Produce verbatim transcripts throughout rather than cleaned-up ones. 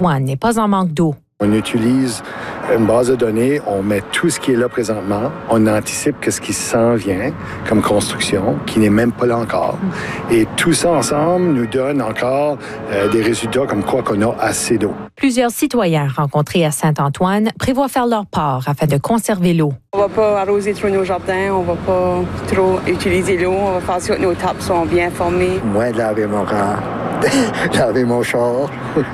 Saint-Antoine n'est pas en manque d'eau. On utilise une base de données, on met tout ce qui est là présentement, on anticipe que ce qui s'en vient comme construction, qui n'est même pas là encore. Et tout ça ensemble nous donne encore euh, des résultats comme quoi qu'on a assez d'eau. Plusieurs citoyens rencontrés à Saint-Antoine prévoient faire leur part afin de conserver l'eau. On va pas arroser trop nos jardins, on va pas trop utiliser l'eau, on va faire sûr que nos tables sont bien formées. Moins de laver mon corps, laver mon char.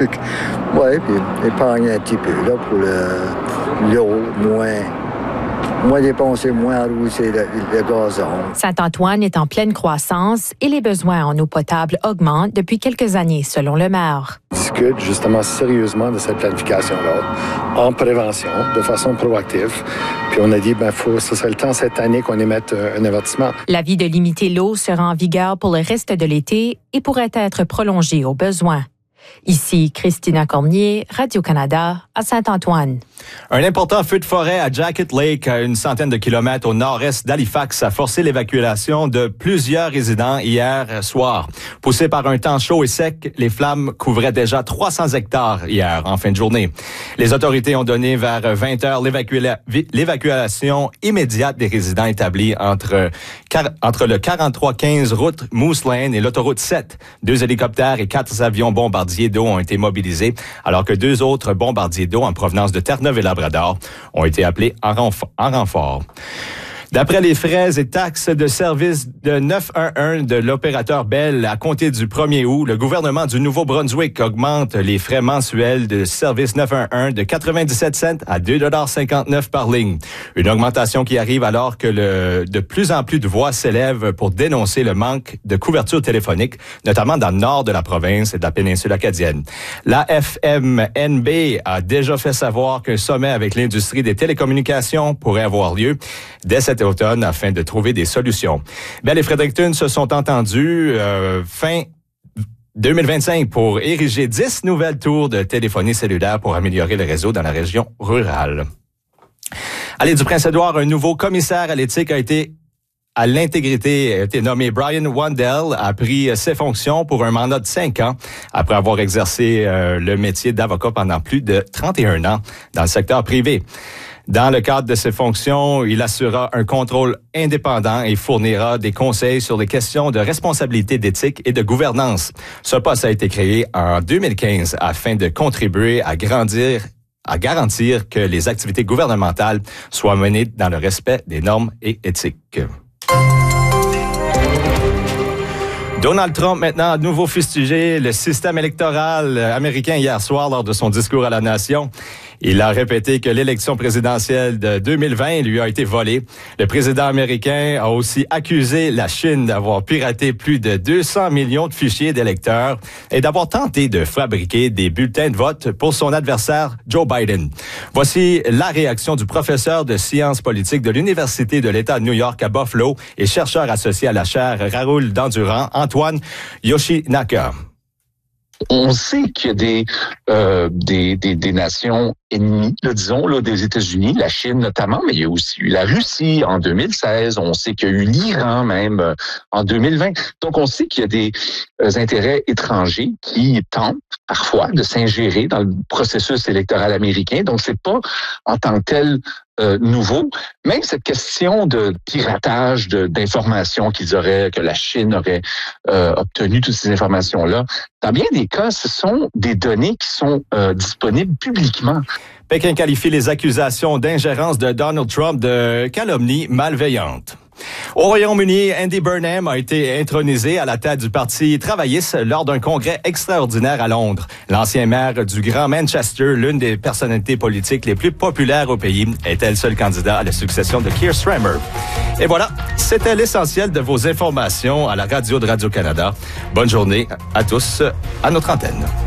Oui, puis épargner un petit peu là, pour le, l'eau, moins, moins dépenser, moins arroser le, le gazon. Saint-Antoine est en pleine croissance et les besoins en eau potable augmentent depuis quelques années, selon le maire. On discute justement sérieusement de cette planification-là, en prévention, de façon proactive. Puis on a dit, ben faut, ce serait le temps cette année qu'on émette un avertissement. L'avis de limiter l'eau sera en vigueur pour le reste de l'été et pourrait être prolongé au besoin. Ici, Christina Cormier, Radio-Canada, à Saint-Antoine. Un important feu de forêt à Jacket Lake, à une centaine de kilomètres au nord-est d'Halifax, a forcé l'évacuation de plusieurs résidents hier soir. Poussés par un temps chaud et sec, les flammes couvraient déjà trois cents hectares hier, en fin de journée. Les autorités ont donné vers vingt heures l'évacua- l'évacuation immédiate des résidents établis entre, entre le quarante-trois quinze route Moose Lane et l'autoroute sept. Deux hélicoptères et quatre avions bombardiers d'eau ont été mobilisés, alors que deux autres bombardiers d'eau en provenance de Terre-Neuve et Labrador ont été appelés en, renf- en renfort. D'après les frais et taxes de service de neuf un un de l'opérateur Bell, à compter du premier août, le gouvernement du Nouveau-Brunswick augmente les frais mensuels de service neuf un un de quatre-vingt-dix-sept cents à deux dollars cinquante-neuf par ligne. Une augmentation qui arrive alors que le, de plus en plus de voix s'élèvent pour dénoncer le manque de couverture téléphonique, notamment dans le nord de la province et de la péninsule acadienne. La F M N B a déjà fait savoir qu'un sommet avec l'industrie des télécommunications pourrait avoir lieu dès cet automne afin de trouver des solutions. Bell et Fredericton se sont entendus euh, fin deux mille vingt-cinq pour ériger dix nouvelles tours de téléphonie cellulaire pour améliorer le réseau dans la région rurale. À l'île du Prince-Édouard, un nouveau commissaire à l'éthique a été à l'intégrité a été nommé. Brian Wandel a pris ses fonctions pour un mandat de cinq ans après avoir exercé euh, le métier d'avocat pendant plus de trente et un ans dans le secteur privé. Dans le cadre de ses fonctions, il assurera un contrôle indépendant et fournira des conseils sur les questions de responsabilité d'éthique et de gouvernance. Ce poste a été créé en deux mille quinze afin de contribuer à grandir à garantir que les activités gouvernementales soient menées dans le respect des normes et éthiques. Donald Trump, maintenant, a de nouveau fustigé le système électoral américain hier soir lors de son discours à la nation. Il a répété que l'élection présidentielle de deux mille vingt lui a été volée. Le président américain a aussi accusé la Chine d'avoir piraté plus de deux cents millions de fichiers d'électeurs et d'avoir tenté de fabriquer des bulletins de vote pour son adversaire Joe Biden. Voici la réaction du professeur de sciences politiques de l'Université de l'État de New York à Buffalo et chercheur associé à la chaire Raoul Dandurand, Antoine Yoshinaka. On sait qu'il y a des, euh, des, des, des nations ennemies, là, disons, là, des États-Unis, la Chine notamment, mais il y a aussi eu la Russie en deux mille seize. On sait qu'il y a eu l'Iran même euh, en deux mille vingt. Donc, on sait qu'il y a des euh, intérêts étrangers qui tentent parfois de s'ingérer dans le processus électoral américain. Donc, c'est pas en tant que tel Euh, nouveau. Même cette question de piratage de, d'informations qu'ils auraient, que la Chine aurait euh, obtenu toutes ces informations-là, dans bien des cas, ce sont des données qui sont euh, disponibles publiquement. Pékin qualifie les accusations d'ingérence de Donald Trump de calomnie malveillante. Au Royaume-Uni, Andy Burnham a été intronisé à la tête du Parti travailliste lors d'un congrès extraordinaire à Londres. L'ancien maire du Grand Manchester, l'une des personnalités politiques les plus populaires au pays, était le seul candidat à la succession de Keir Starmer. Et voilà, c'était l'essentiel de vos informations à la radio de Radio-Canada. Bonne journée à tous à notre antenne.